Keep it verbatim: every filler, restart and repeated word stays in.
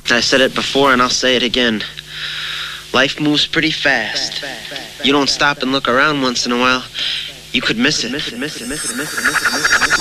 I said it before and I'll say it again. Life moves pretty fast. You don't stop and look around once in a while, you could miss it. Miss it, miss it, miss it, miss it, miss it, miss it.